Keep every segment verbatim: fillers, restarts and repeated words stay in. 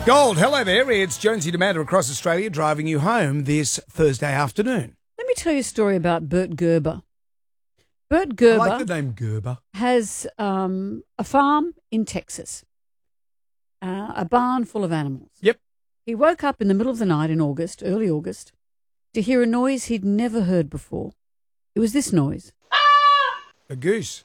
Gold, hello there. It's Jonesy Demander across Australia driving you home this Thursday afternoon. Let me tell you a story about Bert Gerber. Bert Gerber I like the name Gerber. has um, a farm in Texas, uh, a barn full of animals. Yep. He woke up in the middle of the night in August, early August, to hear a noise he'd never heard before. It was this noise. A goose.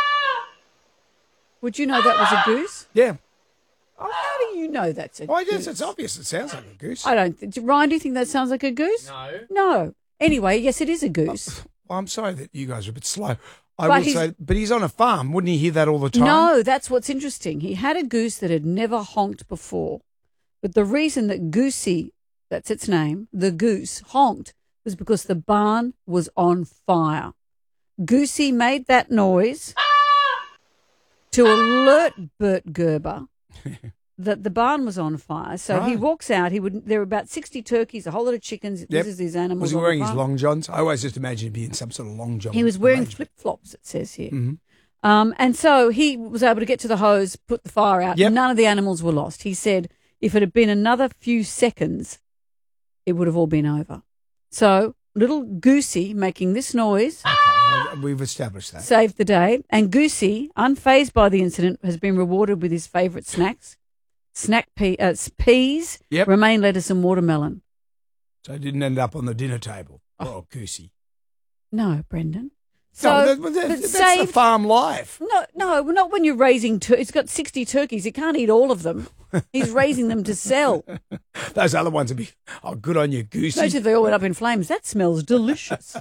Would you know that was a goose? Yeah. Oh, how do you know that's a Well, I guess goose? it's obvious. It sounds like a goose. I don't. Th- Ryan, do you think that sounds like a goose? No. No. Anyway, yes, it is a goose. Well, I'm sorry that you guys are a bit slow. I But would he's- say, but he's on a farm. Wouldn't he hear that all the time? No, that's what's interesting. He had a goose that had never honked before. But the reason that Goosey, that's its name, the goose, honked was because the barn was on fire. Goosey made that noise to alert Bert Gerber that the barn was on fire. So he Right. walks out. He would. There were about sixty turkeys, a whole lot of chickens. Yep. This is his animals. Was he on the wearing his farm. long johns? I always just imagine he'd be in some sort of long john. He was wearing arrangement. flip flops. It says here. Mhm. Um, and so he was able to get to the hose, put the fire out. Yep. None of the animals were lost. He said if it had been another few seconds, it would have all been over. So little Goosey making this noise Okay, we've established that. saved the day. And Goosey, unfazed by the incident, has been rewarded with his favourite snacks. Snack pea, uh, peas, Yep. romaine lettuce and watermelon. So he didn't end up on the dinner table. Oh, goosey. No, Brendan. So No, that, that, but that's the saved- farm life. No, no, not when you're raising. Tur- it's got sixty turkeys. He can't eat all of them. He's raising them to sell. Those other ones would be, oh, good on you, goosey. Imagine if they all went up in flames. That smells delicious.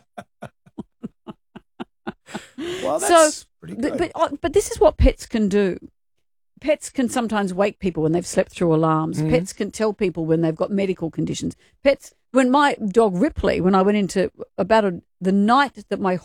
Well, that's So, pretty but, good. but uh, but this is what pets can do. Pets can sometimes wake people when they've slept through alarms. Mhm. Pets can tell people when they've got medical conditions. Pets. When my dog Ripley, when I went into about a, the night that my